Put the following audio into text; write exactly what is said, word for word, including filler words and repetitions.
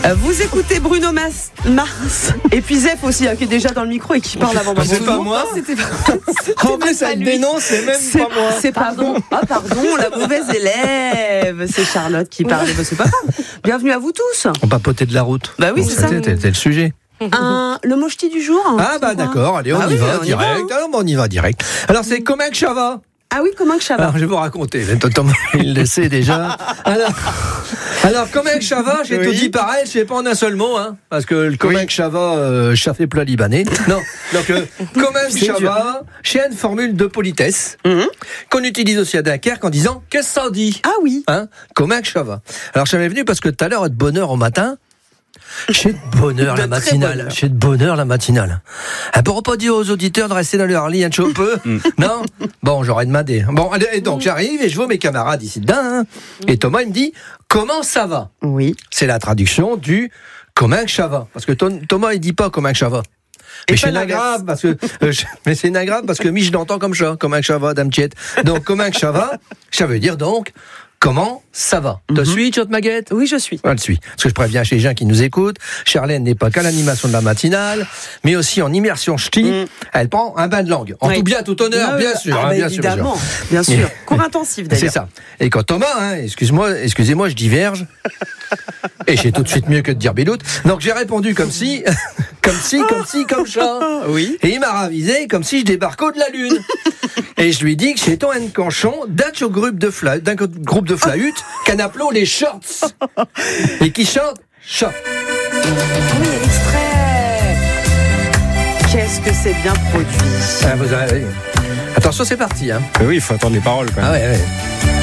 Euh, vous écoutez Bruno Mas- Mars et puis Zef aussi, hein, qui est déjà dans le micro et qui parle avant moi. C'est pas moi. C'était pas, c'était En plus, pas elle lui. dénonce, c'est même C'est, pas moi. c'est pardon. Ah pardon, la mauvaise élève. C'est Charlotte qui parle. Bah, c'est pas grave. Bienvenue à vous tous. On papotait de la route. Bah oui, Donc, c'est ça. C'était, c'était le sujet. Un, le mochti du jour. Ah bah c'est quoi d'accord, allez, on Ah y oui, va on y direct. va, hein. Alors, on y va direct. Alors c'est comment que ça va? Ah oui, comment que ça va? Alors je vais vous raconter. Thomas, il le sait déjà. Alors, alors comment que ça va? J'ai Oui. tout dit pareil, c'est pas en un seul mot, hein, parce que le comment que ça va, euh, ça fait plat libanais. Non, donc euh, comment que C'est ça dur. va? C'est une formule de politesse Mhm. qu'on utilise aussi à Dunkerque en disant qu'est-ce que ça dit? Ah oui. Hein? Comment que ça va? Alors, je suis venu parce que tout à l'heure, de bonne heure au matin, j'ai de bonheur De la très matinale. bonne heure. J'ai de bonheur la matinale. Elle pourra pas dire aux auditeurs de rester dans leur lit un petit peu? Non? Bon, j'aurais demandé. Bon, allez, et donc, j'arrive et je vois mes camarades ici dedans. Hein. Et Thomas, il me dit, comment ça va? Oui. C'est la traduction du comment que ça va. Parce que Tom- Thomas, il dit pas comment que ça va. Et Mais pas c'est l'inverse. grave parce que euh, je- mais c'est grave parce que mi je l'entends comme ça, comment que ça va, dame Tiette. Donc comment que ça va, ça veut dire donc comment ça va. Te suis, Tchotte Maguette? Oui, je suis. Elle suit. Parce que je préviens chez les gens qui nous écoutent, Charlène n'est pas qu'à l'animation de la matinale, mais aussi en immersion ch'ti. Mm. Elle prend un bain de langue. En Oui. tout bien, tout honneur, Ah, bien oui. sûr, Ah, hein, bah, bien sûr, bien sûr. évidemment, bien sûr. Cours intensif d'ailleurs. C'est ça. Et quand Thomas, hein, excuse-moi, excusez-moi, je diverge. Et j'ai tout de suite mieux que de dire biloute. Donc j'ai répondu comme si, comme si, comme si, comme ça. Oui. Et il m'a ravisé comme si je débarquais de la lune. Et je lui dis que c'est un canchon d'un groupe de fla, d'un groupe de flahutes qu'un appelons les shorts. Et qui chante chante. Oui, extrait. Qu'est-ce que c'est bien produit. Ah, vous avez- Attention, c'est parti. Hein. Mais oui, il faut attendre les paroles quand même. Ah ouais, ouais.